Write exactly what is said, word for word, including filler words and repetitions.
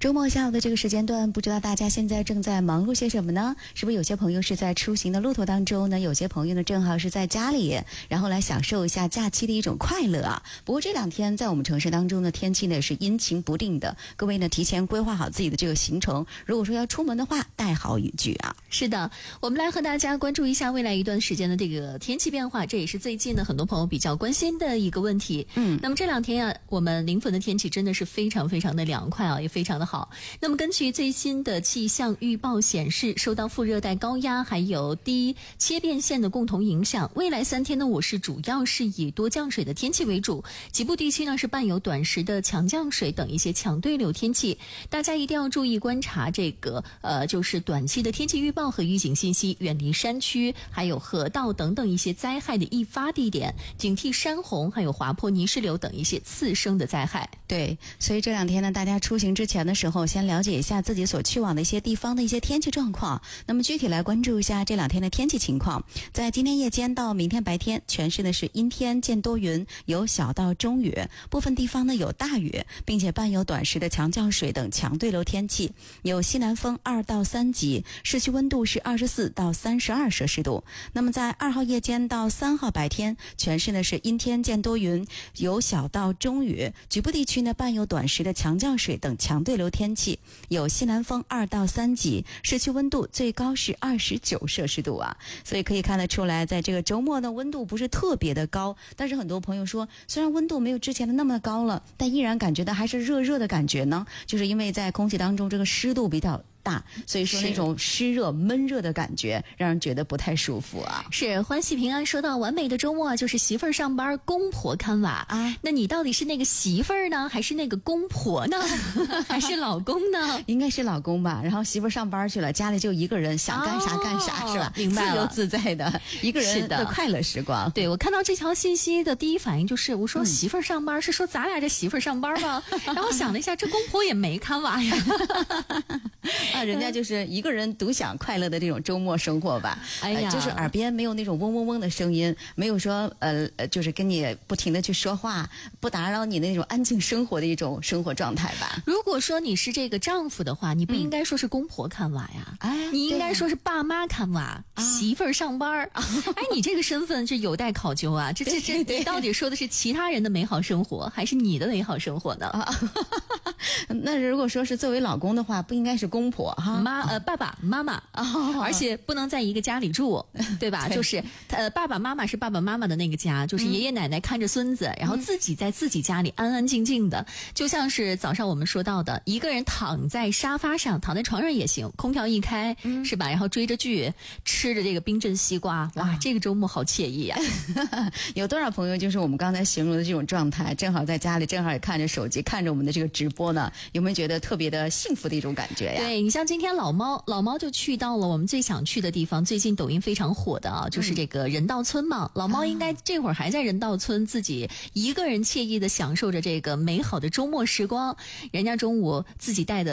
周末下午的这个时间段，不知道大家现在正在忙碌些什么呢？是不是有些朋友是在出行的路途当中呢？有些朋友呢正好是在家里，然后来享受一下假期的一种快乐啊。不过这两天在我们城市当中呢，天气呢是阴晴不定的，各位呢提前规划好自己的这个行程，如果说要出门的话，带好雨具啊。 是的，我们来和大家关注一下未来一段时间的这个天气变化，这也是最近呢很多朋友比较关心的一个问题。嗯，那么这两天啊，我们临汾的天气真的是非常非常的凉快啊，也非常的好。那么根据最新的气象预报显示，受到副热带高压还有低切变线的共同影响，未来三天呢，我市主要是以多降水的天气为主，局部地区呢是伴有短时的强降水等一些强对流天气。大家一定要注意观察这个呃，就是短期的天气预报和预警信息，远离山区还有河道等等一些灾害的易发地点，警惕山洪还有滑坡泥石流等一些次生的灾害。 对，所以这两天呢，大家出行之前的时候，先了解一下自己所去往的一些地方的一些天气状况。那么具体来关注一下这两天的天气情况。在今天夜间到明天白天，全市呢是阴天见多云，有小到中雨，部分地方呢有大雨，并且伴有短时的强降水等强对流天气，有西南风二到三级，市区温度是二十四到三十二摄氏度。那么在二号夜间到三号白天，全市呢是阴天见多云，有小到中雨，局部地区呢伴有短时的强降水等强对流天气，有西南风二到三级，市区温度最高是二十九摄氏度啊。所以可以看得出来，在这个周末呢，温度不是特别的高，但是很多朋友说，虽然温度没有之前的那么高了，但依然感觉到还是热热的感觉呢，就是因为在空气当中这个湿度比较大，所以说那种湿热闷热的感觉让人觉得不太舒服啊。 是欢喜平安说到，完美的周末就是媳妇儿上班，公婆看娃啊。那你到底是那个媳妇儿呢，还是那个公婆呢，还是老公呢？ 应该是老公吧。然后媳妇儿上班去了，家里就一个人，想干啥干啥、哦、是吧？ 明白了， 自由自在的一个人的快乐时光。 对，我看到这条信息的第一反应就是，我说媳妇儿上班、嗯、是说咱俩这媳妇儿上班吗？然后想了一下，这公婆也没看娃呀。 啊，人家就是一个人独享快乐的这种周末生活吧。哎呀、呃，就是耳边没有那种嗡嗡嗡的声音，没有说呃，就是跟你不停的去说话，不打扰你的那种安静生活的一种生活状态吧。 如果说你是这个丈夫的话，你不应该说是公婆看娃呀，哎、嗯，你应该说是爸妈看娃，啊、媳妇儿上班。啊、哎，你这个身份是有待考究啊！这这这，你到底说的是其他人的美好生活，还是你的美好生活呢？啊、 那如果说是作为老公的话，不应该是公婆哈， 妈呃爸爸妈妈，哦、而且不能在一个家里住，对吧？对，就是呃爸爸妈妈是爸爸妈妈的那个家，就是爷爷奶奶看着孙子，嗯、然后自己在自己家里安安静静的，就像是早上我们说到的，一个人躺在沙发上，躺在床上也行，空调一开，嗯、是吧？然后追着剧，吃着这个冰镇西瓜，哇，啊、这个周末好惬意呀！ 有多少朋友就是我们刚才形容的这种状态，正好在家里，正好也看着手机，看着我们的这个直播呢，有没有觉得特别的幸福的一种感觉呀？ 对，你像今天老猫，老猫就去到了我们最想去的地方，最近抖音非常火的啊，就是这个人道村嘛。嗯、老猫应该这会儿还在人道村，自己一个人惬意的享受着这个美好的周末时光。人家中午自己带的